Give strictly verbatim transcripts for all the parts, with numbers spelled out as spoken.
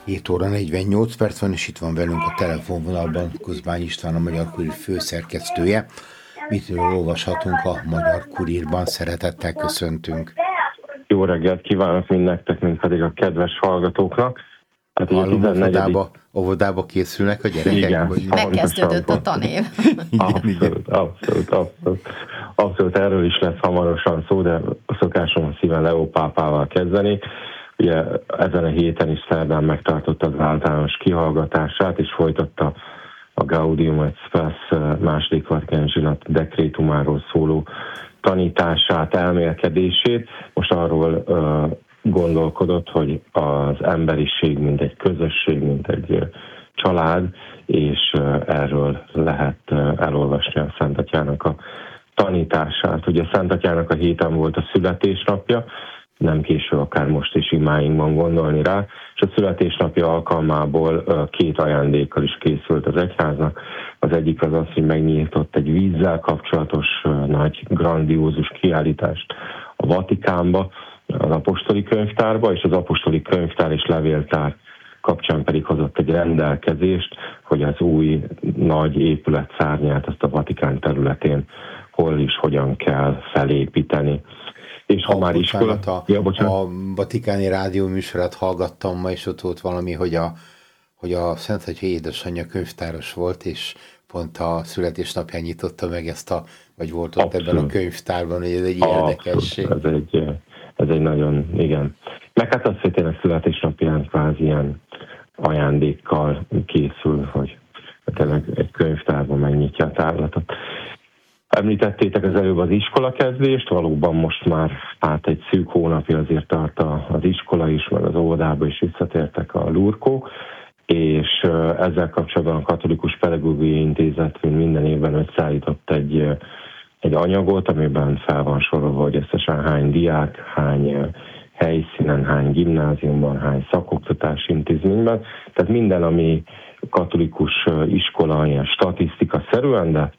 hét óra negyvennyolc perc van, és itt van velünk a telefonvonalban Kozmány István, a Magyar Kurír főszerkesztője. Mitől olvashatunk a Magyar Kurírban? Szeretettel köszöntünk. Jó reggelt kívánok mindnektek, mint pedig a kedves hallgatóknak. Hát hallom, óvodába, óvodába készülnek a gyerekek? Igen, vagy... Megkezdődött a tanév. Abszolút, abszolút, abszolút. Abszolút erről is lesz hamarosan szó, de a szokásom a szíven Leó pápával kezdeni. Ugye ezen a héten is szerdán megtartotta az általános kihallgatását, és folytatta a Gaudium et Spes második Vatikáni Zsinat dekrétumáról szóló tanítását, elmélkedését. Most arról uh, gondolkodott, hogy az emberiség, mint egy közösség, mint egy uh, család, és uh, erről lehet uh, elolvasni a Szent Atyának a tanítását. Ugye Szent Atyának a héten volt a születésnapja, nem késő akár most is imáinkban gondolni rá, és a születésnapja alkalmából két ajándékkal is készült az egyháznak. Az egyik az az, hogy megnyitott egy vízzel kapcsolatos nagy, grandiózus kiállítást a Vatikánba, az apostoli könyvtárba, és az apostoli könyvtár és levéltár kapcsán pedig hozott egy rendelkezést, hogy az új nagy épület szárnyát azt a Vatikán területén hol is hogyan kell felépíteni. És ha, ha már iskola... A, ja, a Vatikáni rádió műsorát hallgattam ma, és ott volt valami, hogy a, hogy a Szent Atya édesanyja könyvtáros volt, és pont a születésnapján nyitotta meg ezt a, vagy volt ott Abszolút. Ebben a könyvtárban, hogy ez egy érdekesség. Ez egy, ez egy nagyon, igen. Meg hát az, hogy tényleg születésnapján kvázi ilyen ajándékkal készül, hogy tényleg egy könyvtárban megnyitja a tárlatot. Említettétek az előbb az iskolakezdést, valóban most már hát egy szűk hónapja azért tart az iskola is, meg az óvodába is visszatértek a lurkók, és ezzel kapcsolatban a Katolikus Pedagógiai Intézet minden évben összeállított egy, egy anyagot, amiben fel van sorolva, hogy összesen hány diák, hány helyszínen, hány gimnáziumban, hány szakoktatási intézményben. Tehát minden, ami katolikus iskola, ilyen statisztika szerűen, de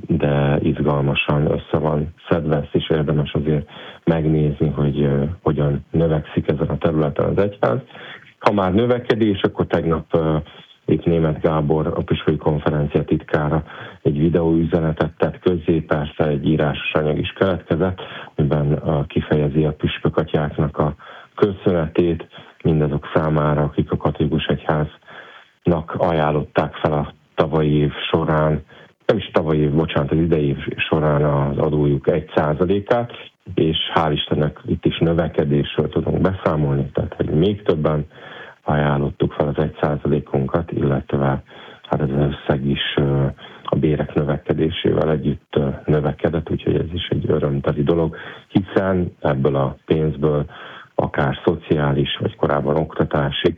de izgalmasan össze van szedve, ezt is érdemes azért megnézni, hogy uh, hogyan növekszik ezen a területen az egyház. Ha már növekedés, akkor tegnap uh, itt Németh Gábor, a püspöki konferencia titkára egy videóüzenetet tett közzé, persze egy írásos anyag is keletkezett, amiben uh, kifejezi a püspökatyáknak a köszönetét mindazok számára, akik a katolikus egyháznak ajánlották fel a tavalyi év során, nem is tavalyi év, bocsánat, az idei év során az adójuk egy százalékát, és hál' Istennek itt is növekedésről tudunk beszámolni, tehát hogy még többen ajánlottuk fel az egy százalékunkat, illetve hát ez az összeg is a bérek növekedésével együtt növekedett, úgyhogy ez is egy örömteli dolog, hiszen ebből a pénzből akár szociális, vagy korábban oktatási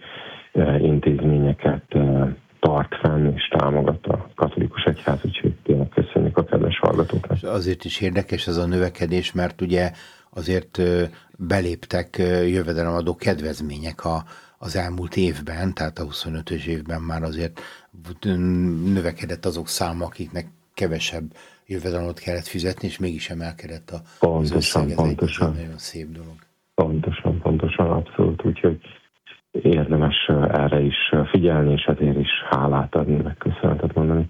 intézményeket tart fenn és támogat a katolikus egyház, úgyhogy tényleg köszönjük a kedves hallgatóknak. Azért is érdekes ez a növekedés, mert ugye azért beléptek jövedelemadó kedvezmények a, az elmúlt évben, tehát a huszonötös évben már azért növekedett azok száma, akiknek kevesebb jövedelemadót kellett fizetni, és mégis emelkedett a, pontosan, az összeg. Ez pontosan. egy nagyon szép dolog. Pontosan, pontosan, abszolút, úgyhogy érdemes erre is figyelni, és ezért is hálát adni, meg köszönetet mondani.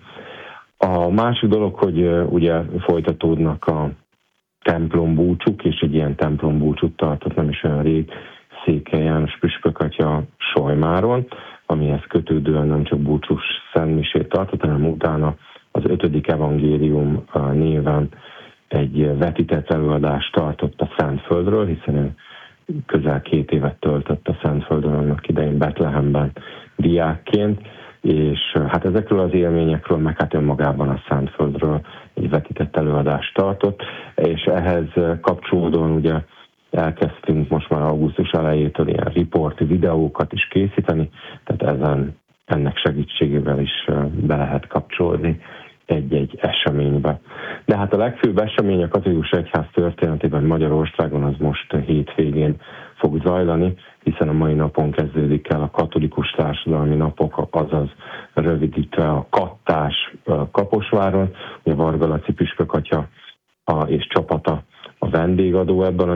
A másik dolog, hogy ugye folytatódnak a templombúcsúk, és egy ilyen templombúcsút tartott nem is olyan rég Székely János püspökatya Solymáron, amihez kötődően nem csak búcsús szentmisét tartott, hanem utána az ötödik evangélium néven egy vetített előadást tartott a Szentföldről, hiszen ő közel két évet töltött a Szentföldön, annak idején Betlehemben diákként, és hát ezekről az élményekről, meg hát önmagában a Szentföldről egy vetített előadást tartott, és ehhez kapcsolódóan ugye elkezdtünk most már augusztus elejétől ilyen riport videókat is készíteni, tehát ezen, ennek segítségével is be lehet kapcsolódni egy-egy eseménybe. De hát a legfőbb esemény a katolikus egyház történetében Magyarországon az most hétvégén fog zajlani, hiszen a mai napon kezdődik el a katolikus társadalmi napok, azaz rövidítve a kattás Kaposváron, a Varga Laci püspökatya és csapata a vendégadó ebben